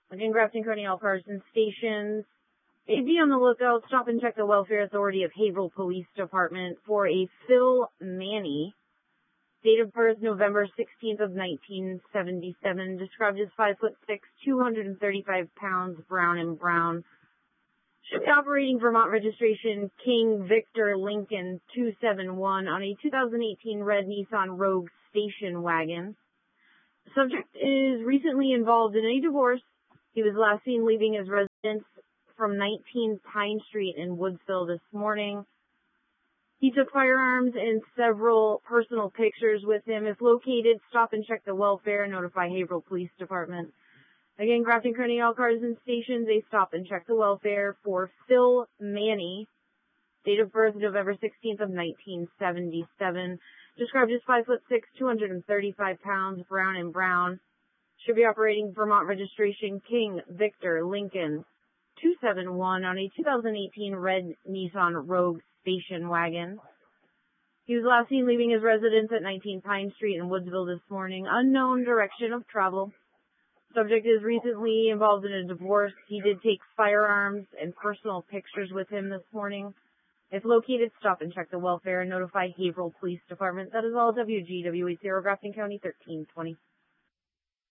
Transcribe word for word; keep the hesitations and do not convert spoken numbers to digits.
Again, Grafton County, all cars and stations. A be on the lookout. Stop and check the Welfare Authority of Haverhill Police Department for a Phil Manny. Date of birth, November sixteenth of nineteen seventy-seven. Described as five foot six, two hundred thirty-five pounds, brown and brown. Should be operating Vermont registration King Victor Lincoln two seven one on a two thousand eighteen red Nissan Rogue station wagon. The subject is recently involved in a divorce. He was last seen leaving his residence from nineteen Pine Street in Woodsville this morning. He took firearms and several personal pictures with him. If located, stop and check the welfare and notify Haverhill Police Department. Again, Grafton County, all cars and stations, they stop and check the welfare for Phil Manny. Date of birth, November sixteenth of nineteen seventy-seven. Described as five foot six, two hundred thirty-five pounds, brown and brown. Should be operating Vermont registration King Victor Lincoln two seven one on a two thousand eighteen red Nissan Rogue station wagon. He was last seen leaving his residence at nineteen Pine Street in Woodsville this morning. Unknown direction of travel. Subject is recently involved in a divorce. He did take firearms and personal pictures with him this morning. If located, stop and check the welfare and notify Haverhill Police Department. That is all W G W eight zero Grafton County thirteen twenty.